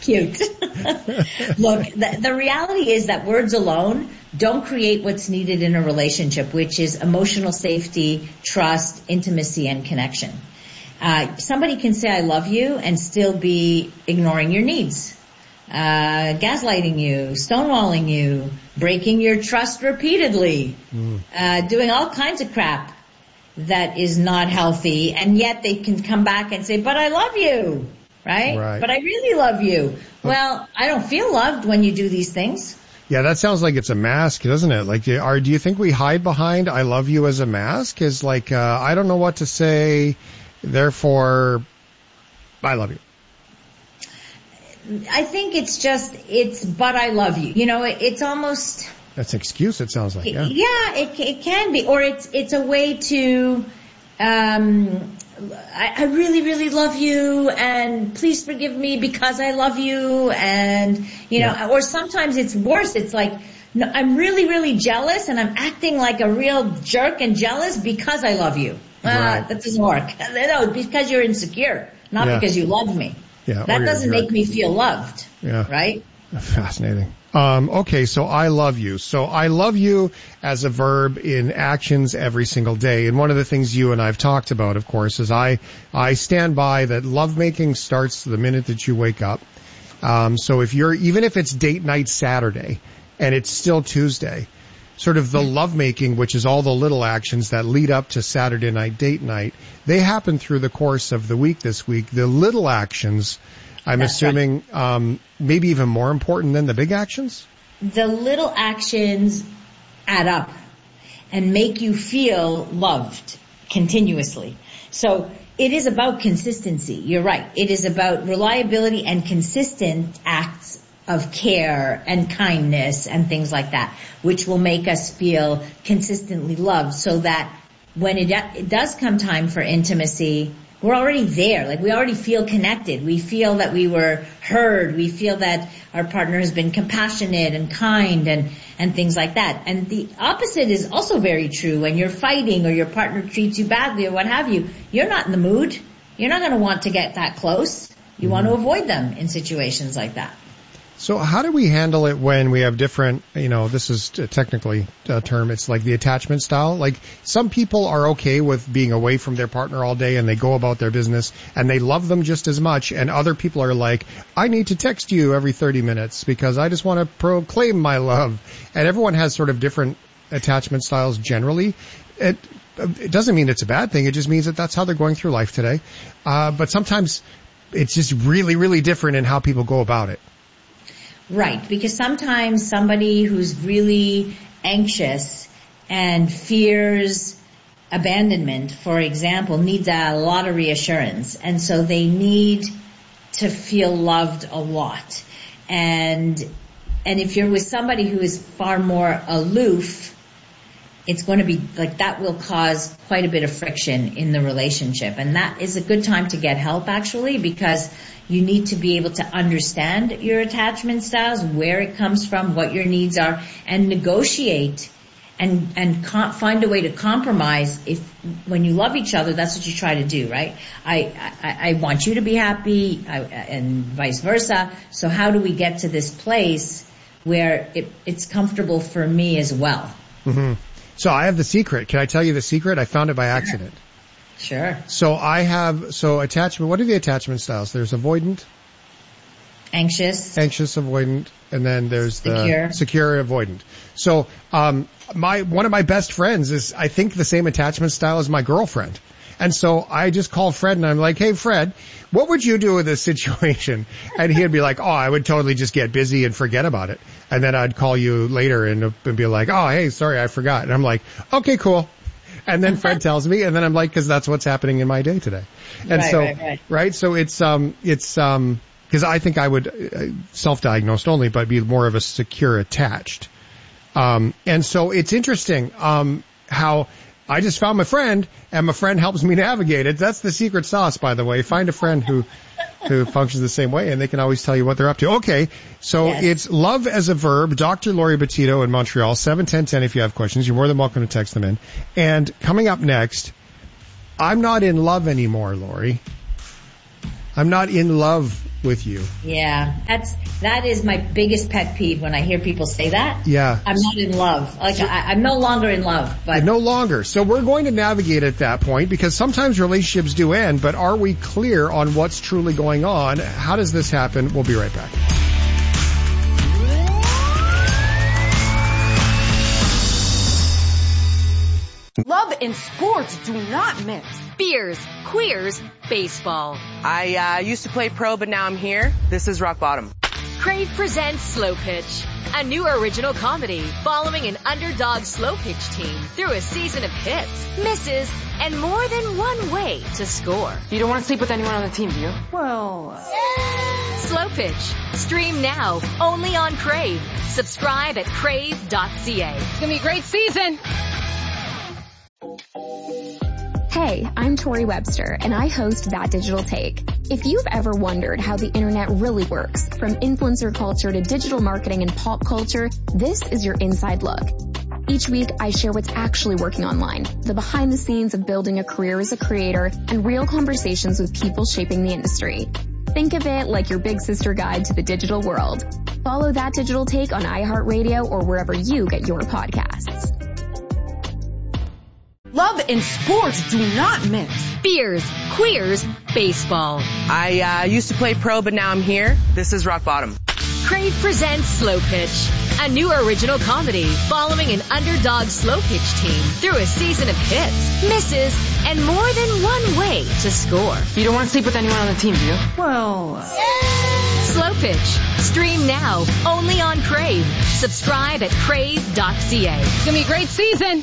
cute. Look, the reality is that words alone don't create what's needed in a relationship, which is emotional safety, trust, intimacy, and connection. Somebody can say I love you and still be ignoring your needs, gaslighting you, stonewalling you, breaking your trust repeatedly, doing all kinds of crap that is not healthy, and yet they can come back and say, but I love you, right? But I really love you. Well, I don't feel loved when you do these things. Yeah, that sounds like it's a mask, doesn't it? Like, do you think we hide behind I love you as a mask? Is like, I don't know what to say, therefore, I love you. I think it's but I love you. You know, it's almost... That's an excuse, it sounds like, yeah. Yeah, it can be. Or it's a way to, I really, really love you, and please forgive me because I love you, and, you know, or sometimes it's worse. It's like, no, I'm really, really jealous, and I'm acting like a real jerk and jealous because I love you. That doesn't work. No, because you're insecure, not because you love me. Yeah, that doesn't make me feel loved. Yeah. Right? Fascinating. Okay, so I love you. So I love you as a verb in actions every single day. And one of the things you and I've talked about, of course, is I stand by that lovemaking starts the minute that you wake up. So even if it's date night Saturday and it's still Tuesday, sort of the lovemaking, which is all the little actions that lead up to Saturday night date night, they happen through the course of the week this week. The little actions, I'm assuming, maybe even more important than the big actions? The little actions add up and make you feel loved continuously. So it is about consistency. You're right. It is about reliability and consistent acts of care and kindness and things like that, which will make us feel consistently loved, so that when it does come time for intimacy, we're already there. Like, we already feel connected. We feel that we were heard. We feel that our partner has been compassionate and kind and things like that. And the opposite is also very true. When you're fighting or your partner treats you badly or what have you, you're not in the mood. You're not going to want to get that close. You want to avoid them in situations like that. So how do we handle it when we have different, this is technically a term, it's like the attachment style. Like, some people are okay with being away from their partner all day and they go about their business and they love them just as much. And other people are like, I need to text you every 30 minutes because I just want to proclaim my love. And everyone has sort of different attachment styles generally. It doesn't mean it's a bad thing. It just means that that's how they're going through life today. But sometimes it's just really, really different in how people go about it. Right, because sometimes somebody who's really anxious and fears abandonment, for example, needs a lot of reassurance. And so they need to feel loved a lot. And if you're with somebody who is far more aloof, it's going to be like, that will cause quite a bit of friction in the relationship. And that is a good time to get help, actually, because you need to be able to understand your attachment styles, where it comes from, what your needs are, and negotiate and find a way to compromise. If when you love each other, that's what you try to do, right? I want you to be happy, and vice versa. So how do we get to this place where it's comfortable for me as well? Mm-hmm. So I have the secret. Can I tell you the secret? I found it by accident. Sure. So attachment, what are the attachment styles? There's avoidant, anxious, avoidant, and then there's the secure avoidant. So, one of my best friends is, I think, the same attachment style as my girlfriend. And so I just call Fred and I'm like, hey Fred, what would you do in this situation? And he'd be like, oh, I would totally just get busy and forget about it. And then I'd call you later and be like, oh, hey, sorry, I forgot. And I'm like, okay, cool. And then Fred tells me, and then I'm like, because that's what's happening in my day today. And right. So it's because I think I would self-diagnosed only, but be more of a secure attached. And so it's interesting, how I just found my friend and my friend helps me navigate it. That's the secret sauce, by the way. Find a friend who functions the same way, and they can always tell you what they're up to. Okay, so It's love as a verb. Dr. Laurie Betito in Montreal, 71010 if you have questions. You're more than welcome to text them in. And coming up next, I'm not in love anymore, Laurie. I'm not in love with you. Yeah, that is my biggest pet peeve when I hear people say that. Yeah. I'm not in love. Like, I'm no longer in love. But no longer. So we're going to navigate at that point, because sometimes relationships do end, but are we clear on what's truly going on? How does this happen? We'll be right back. Love and sports do not mix. Beers, queers, baseball. I used to play pro, but now I'm here. This is rock bottom. Crave presents Slow Pitch, a new original comedy following an underdog slow pitch team through a season of hits, misses, and more than one way to score. You don't want to sleep with anyone on the team, do you? Well... Slow Pitch. Stream now, only on Crave. Subscribe at crave.ca. It's going to be a great season. Hey, I'm Tori Webster, and I host That Digital Take. If you've ever wondered how the internet really works, from influencer culture to digital marketing and pop culture, this is your inside look. Each week, I share what's actually working online, the behind the scenes of building a career as a creator, and real conversations with people shaping the industry. Think of it like your big sister guide to the digital world. Follow That Digital Take on iHeartRadio or wherever you get your podcasts. Love and sports do not mix. Beers, queers, baseball. I used to play pro, but now I'm here. This is rock bottom. Crave presents Slow Pitch, a new original comedy following an underdog slow pitch team through a season of hits, misses, and more than one way to score. You don't want to sleep with anyone on the team, do you? Well... Slow Pitch. Stream now, only on Crave. Subscribe at crave.ca. It's going to be a great season.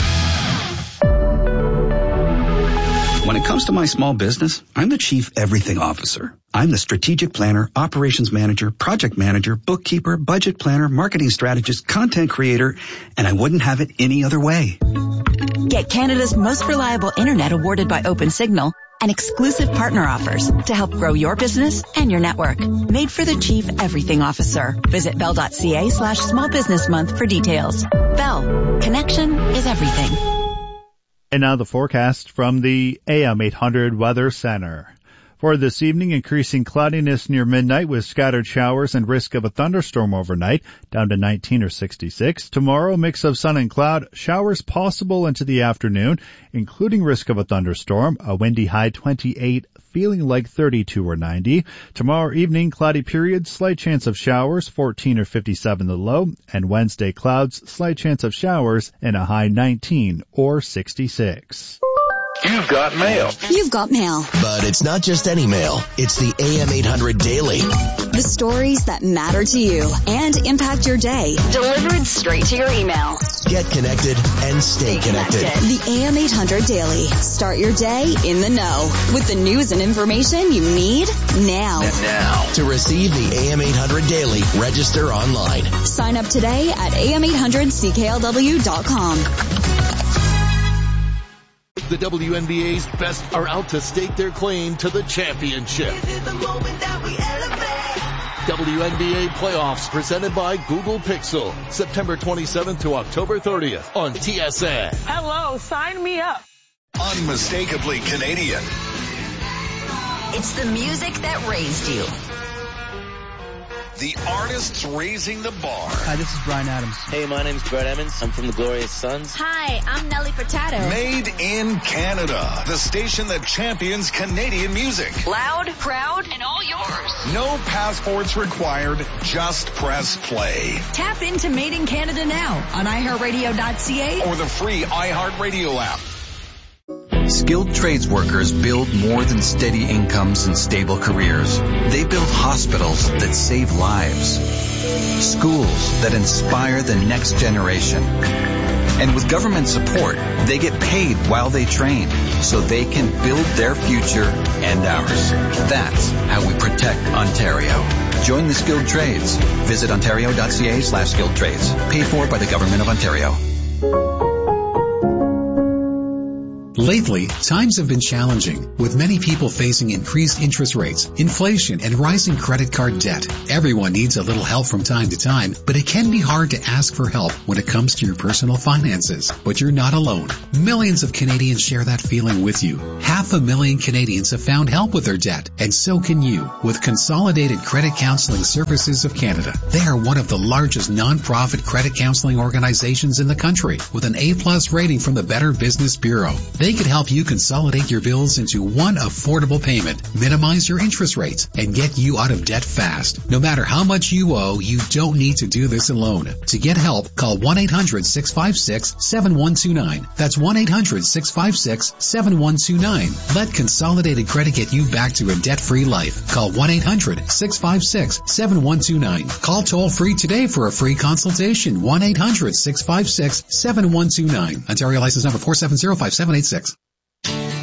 When it comes to my small business, I'm the Chief Everything Officer. I'm the strategic planner, operations manager, project manager, bookkeeper, budget planner, marketing strategist, content creator, and I wouldn't have it any other way. Get Canada's most reliable internet awarded by OpenSignal and exclusive partner offers to help grow your business and your network. Made for the Chief Everything Officer. Visit bell.ca/small business month for details. Bell. Connection is everything. And now the forecast from the AM 800 Weather Center. For this evening, increasing cloudiness near midnight with scattered showers and risk of a thunderstorm overnight, down to 19 or 66. Tomorrow, mix of sun and cloud, showers possible into the afternoon, including risk of a thunderstorm, a windy high 28, feeling like 32 or 90. Tomorrow evening, cloudy periods, slight chance of showers, 14 or 57 the low, and Wednesday clouds, slight chance of showers, and a high 19 or 66. You've got mail. You've got mail. But it's not just any mail. It's the AM 800 Daily. The stories that matter to you and impact your day. Delivered straight to your email. Get connected and stay connected. The AM 800 Daily. Start your day in the know with the news and information you need now. To receive the AM 800 Daily, register online. Sign up today at am800cklw.com. The WNBA's best are out to stake their claim to the championship. WNBA playoffs presented by Google Pixel, September 27th to October 30th on TSN. Hello, sign me up. Unmistakably Canadian. It's the music that raised you. The artists raising the bar. Hi, this is Bryan Adams. Hey, my name's Brett Emmons. I'm from the Glorious Sons. Hi, I'm Nelly Furtado. Made in Canada. The station that champions Canadian music. Loud, proud, and all yours. No passports required. Just press play. Tap into Made in Canada now on iHeartRadio.ca or the free iHeartRadio app. Skilled trades workers build more than steady incomes and stable careers. They build hospitals that save lives, schools that inspire the next generation. And with government support, they get paid while they train so they can build their future and ours. That's how we protect Ontario. Join the skilled trades. Visit ontario.ca/skilled trades. Paid for by the Government of Ontario. Lately, times have been challenging, with many people facing increased interest rates, inflation, and rising credit card debt. Everyone needs a little help from time to time, but it can be hard to ask for help when it comes to your personal finances. But you're not alone. Millions of Canadians share that feeling with you. 500,000 Canadians have found help with their debt, and so can you with Consolidated Credit Counseling Services of Canada. They are one of the largest non-profit credit counseling organizations in the country with an A+ rating from the Better Business Bureau. They could help you consolidate your bills into one affordable payment, minimize your interest rates, and get you out of debt fast. No matter how much you owe, you don't need to do this alone. To get help, call 1-800-656-7129. That's 1-800-656-7129. Let Consolidated Credit get you back to a debt-free life. Call 1-800-656-7129. Call toll-free today for a free consultation. 1-800-656-7129. Ontario license number 4705786.